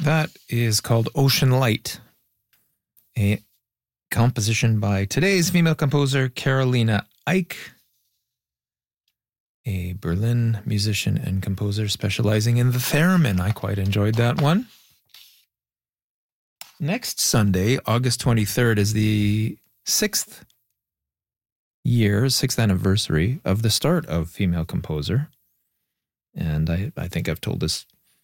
That is called Ocean Light, a composition by today's female composer, Carolina Eick, a Berlin musician and composer specializing in the theremin. I quite enjoyed that one. Next Sunday, August 23rd, is the sixth anniversary of the start of Female Composer. And I think I've told this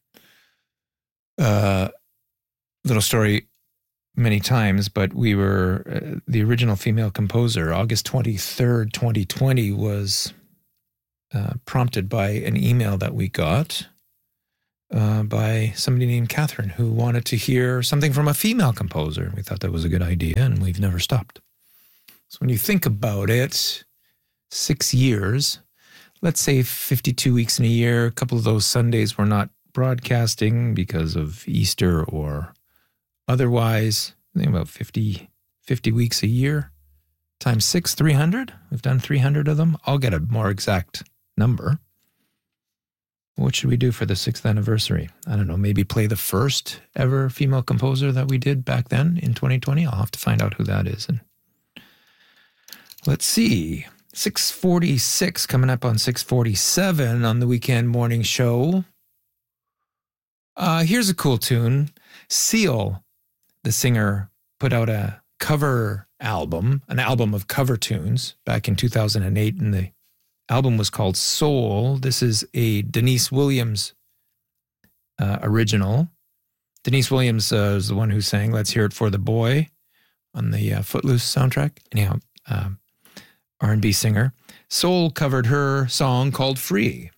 little story many times, but we were, the original Female Composer, August 23rd, 2020, was prompted by an email that we got by somebody named Catherine, who wanted to hear something from a female composer. We thought that was a good idea, and we've never stopped. So when you think about it, 6 years, let's say 52 weeks in a year, a couple of those Sundays were not broadcasting because of Easter or otherwise. I think about 50 weeks a year times 6, 300. We've done 300 of them. I'll get a more exact number. What should we do for the 6th anniversary? I don't know, maybe play the first ever female composer that we did back then in 2020. I'll have to find out who that is. And let's see, 6:46 coming up on 6:47 on the weekend morning show. Here's a cool tune. Seal, the singer, put out a cover album, an album of cover tunes back in 2008, and the album was called Soul. This is a Denise Williams original. Denise Williams is the one who sang Let's Hear It for the Boy on the Footloose soundtrack. Anyhow, R&B singer. Soul covered her song called Free.